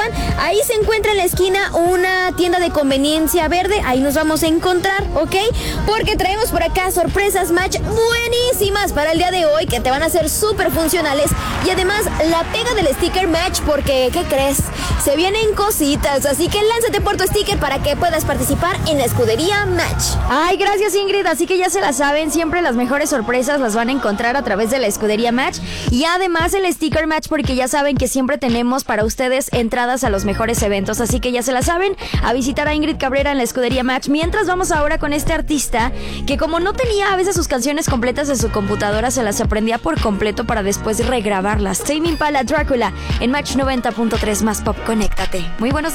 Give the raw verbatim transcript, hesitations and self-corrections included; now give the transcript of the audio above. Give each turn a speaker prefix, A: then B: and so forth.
A: sepan, ahí se encuentra en la esquina una tienda de conveniencia verde. Ahí nos vamos a encontrar, ¿ok? Porque traemos por acá sorpresas match buenísimas para el día de hoy que te van a ser súper funcionales. Y además la pega del sticker match porque, ¿qué crees? Se vienen cositas, así que lánzate por tu sticker para que puedas participar en la escudería match.
B: Ay, gracias Ingrid, así que ya se la saben, siempre las mejores sorpresas las van a encontrar a través de la escudería match. Y además el sticker match porque ya saben que siempre tenemos para ustedes entradas a los mejores eventos, así que ya se la saben, a visitar a Ingrid Cabrera en la escudería match. Mientras vamos ahora con este artista que como no tenía a veces sus canciones completas en su computadora, se las aprendía por completo para después regrabarlas. Tame Impala, Drácula en Match noventa punto tres más pop. Conéctate. Muy buenos